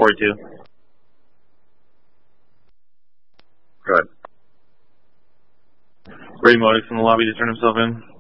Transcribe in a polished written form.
42. Good. Ray Modix in the lobby to turn himself in.